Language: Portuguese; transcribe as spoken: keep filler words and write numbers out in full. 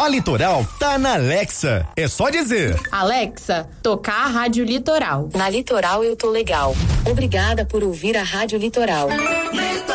A Litoral tá na Alexa. É só dizer: Alexa, tocar a Rádio Litoral. Na Litoral eu tô legal. Obrigada por ouvir a Rádio Litoral. Litoral.